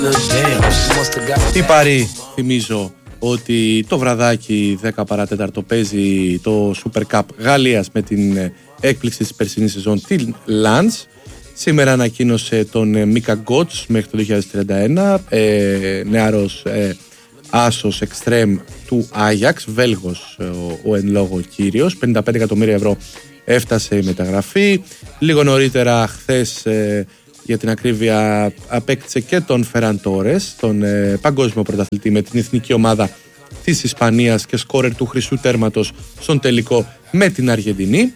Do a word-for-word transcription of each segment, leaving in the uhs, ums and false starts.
Η Παρί, θυμίζω ότι το βραδάκι δέκα παρά τέταρτο παίζει το Super Cup Γαλλίας με την έκπληξη της περσινής σεζόν, την Lens. Σήμερα ανακοίνωσε τον Μίκα Γκότς μέχρι το δύο χιλιάδες τριάντα ένα, ε, νεαρός ε, άσος εξτρέμ του Άγιαξ, Βέλγος ο, ο εν λόγω κύριος. πενήντα πέντε εκατομμύρια ευρώ έφτασε η μεταγραφή. Λίγο νωρίτερα χθες, ε, για την ακρίβεια, απέκτησε και τον Φεράν Τόρες, τον ε, παγκόσμιο πρωταθλητή με την εθνική ομάδα της Ισπανίας και σκόρερ του χρυσού τέρματος στον τελικό με την Αργεντινή.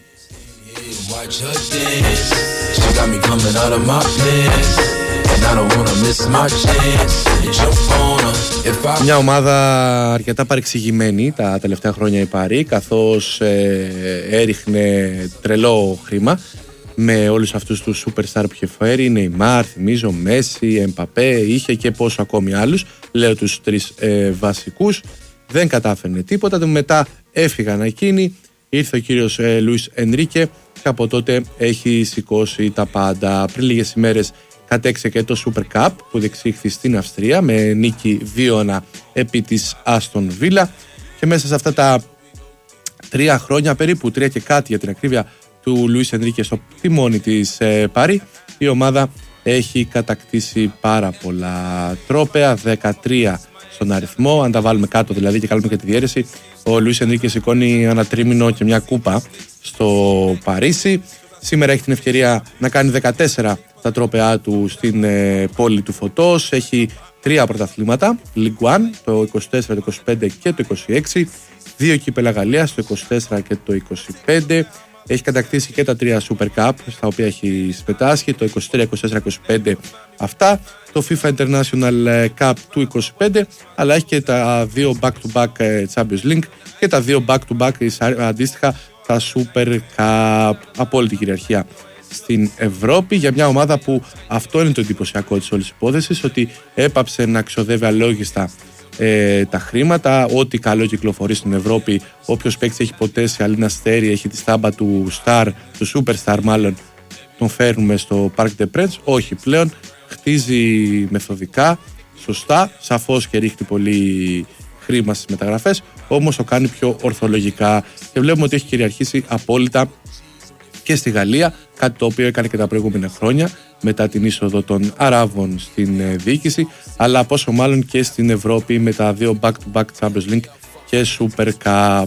Μια ομάδα αρκετά παρεξηγημένη τα τελευταία χρόνια η Παρί, καθώς ε, έριχνε τρελό χρήμα με όλους αυτούς τους superstar που είχε φέρει, Νεϊμάρ, θυμίζω, Μέση, Εμπαπέ, είχε και πόσο ακόμη άλλους, λέω τους τρεις ε, βασικούς. Δεν κατάφερνε τίποτα, μετά έφυγαν εκείνοι, ήρθε ο κύριος ε, Λουίς Ενρίκε και από τότε έχει σηκώσει τα πάντα. Πριν λίγες ημέρες κατέξε και το Super Cup που διεξήχθη στην Αυστρία με νίκη δύο ένα επί της Άστον Βίλα, και μέσα σε αυτά τα τρία χρόνια, περίπου τρία και κάτι για την ακρίβεια, του Λουίς Ενρίκε στο τιμόνι της ε, Παρί, η ομάδα έχει κατακτήσει πάρα πολλά τρόπαια, δεκατρία στον αριθμό. Αν τα βάλουμε κάτω δηλαδή και κάνουμε και τη διαίρεση, ο Λουίς Ενρίκε σηκώνει ένα τρίμηνο και μια κούπα στο Παρίσι. Σήμερα έχει την ευκαιρία να κάνει δεκατέσσερα τα τρόπαιά του στην ε, πόλη του φωτός. Έχει τρία πρωταθλήματα, League One, το είκοσι τέσσερα, το είκοσι πέντε και το είκοσι έξι, δύο κύπελα Γαλλίας, το είκοσι τέσσερα και το είκοσι πέντε. Έχει κατακτήσει και τα τρία Super Cup στα οποία έχει συμμετάσχει, το είκοσι τρία, είκοσι τέσσερα, είκοσι πέντε αυτά, το FIFA International Cup του είκοσι πέντε, αλλά έχει και τα δύο back-to-back Champions League και τα δύο back-to-back αντίστοιχα τα Super Cup. Απόλυτη κυριαρχία στην Ευρώπη για μια ομάδα που αυτό είναι το εντυπωσιακό της όλης υπόθεσης, ότι έπαψε να ξοδεύει αλόγιστα Ε, τα χρήματα, ό,τι καλό κυκλοφορεί στην Ευρώπη. Όποιος παίκτης έχει ποτέ σε άλλη αστέρι, έχει τη στάμπα του Star, του Superstar μάλλον, τον φέρνουμε στο Parc des Princes. Όχι, πλέον χτίζει μεθοδικά, σωστά, σαφώς και ρίχνει πολύ χρήμα στις μεταγραφές, όμως το κάνει πιο ορθολογικά και βλέπουμε ότι έχει κυριαρχήσει απόλυτα και στη Γαλλία, κάτι το οποίο έκανε και τα προηγούμενα χρόνια μετά την είσοδο των Αράβων στην ε, διοίκηση, αλλά πόσο μάλλον και στην Ευρώπη με τα δύο back-to-back Champions League και Super Cup.